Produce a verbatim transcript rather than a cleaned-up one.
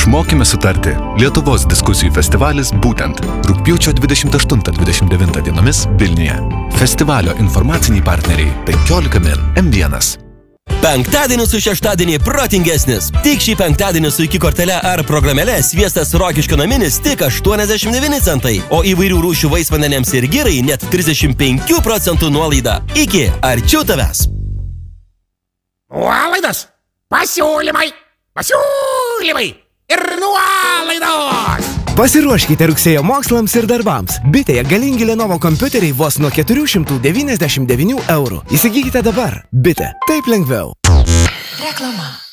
Išmokime sutarti. Lietuvos diskusijų festivalis būtent rugpjūčio dvidešimt aštuntą dvidešimt devintą dienomis Vilniuje. Festivalio informaciniai partneriai penkiolika min, M vienas. Penktadienis su šeštadienį protingesnis. Tik šį penktadienį su iki kortelė ar programėlė sviestas Rokiškio naminis tik aštuoniasdešimt devyni centai, o įvairių rūšių vaisvandeniams ir girai net trisdešimt penkių procentų nuolaida. Iki, arčiau tavęs. Nuolaidos, pasiūlymai, pasiūlymai ir nuolaidos. Pasiruoškite rugsėjo mokslams ir darbams. Bitėje galingi Lenovo kompiuteriai vos nuo keturių šimtų devyniasdešimt devynių eurų. Įsigykite dabar. Bitė. Taip lengviau. Reklama.